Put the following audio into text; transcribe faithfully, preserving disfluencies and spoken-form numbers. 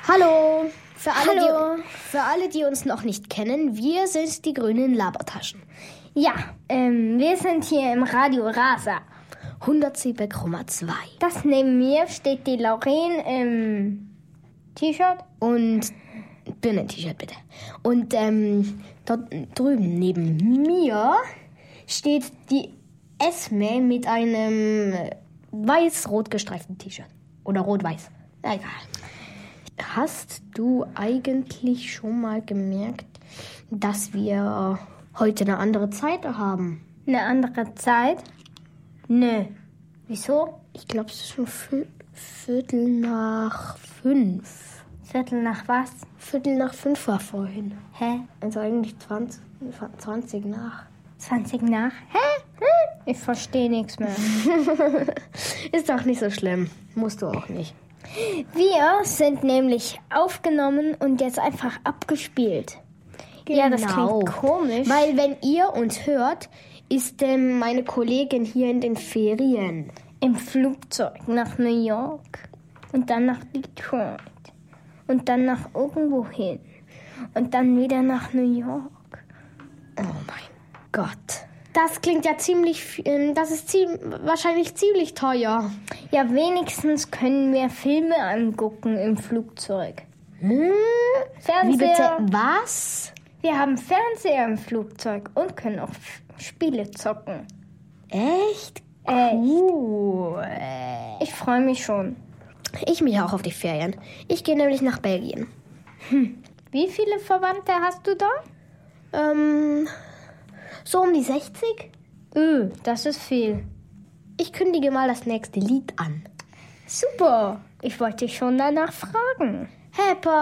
Hallo. Für alle, Hallo. Die, für alle, die uns noch nicht kennen, wir sind die grünen Labertaschen. Ja, ähm, wir sind hier im Radio Rasa. hundertsieben Komma zwei. Das neben mir steht die Lauren im T-Shirt. Und Birnen-T-Shirt bitte. Und ähm, dort drüben neben mir steht die Esme mit einem weiß-rot gestreiften T-Shirt. Oder rot-weiß. Na egal. Hast du eigentlich schon mal gemerkt, dass wir heute eine andere Zeit haben? Eine andere Zeit? Nö. Wieso? Ich glaube, es ist schon Vö- Viertel nach fünf. Viertel nach was? Viertel nach fünf war vorhin. Hä? Also eigentlich zwanzig, zwanzig nach. zwanzig nach? Hä? Hm? Ich verstehe nichts mehr. Ist doch nicht so schlimm. Musst du auch nicht. Wir sind nämlich aufgenommen und jetzt einfach abgespielt. Ja, das klingt komisch. Weil wenn ihr uns hört, ist ähm, meine Kollegin hier in den Ferien. Im Flugzeug nach New York und dann nach Detroit und dann nach irgendwo hin und dann wieder nach New York. Oh mein Gott. Das klingt ja ziemlich, ähm, das ist ziem- wahrscheinlich ziemlich teuer. Ja, wenigstens können wir Filme angucken im Flugzeug. Hm? Fernseher. Wie bitte? Was? Wir haben Fernseher im Flugzeug und können auch F- Spiele zocken. Echt? Echt? Cool. Ich freue mich schon. Ich mich auch auf die Ferien. Ich gehe nämlich nach Belgien. Wie viele Verwandte hast du da? Ähm, so um die sechzig? Öh, das ist viel. Ich kündige mal das nächste Lied an. Super. Ich wollte dich schon danach fragen. Hey, Pa.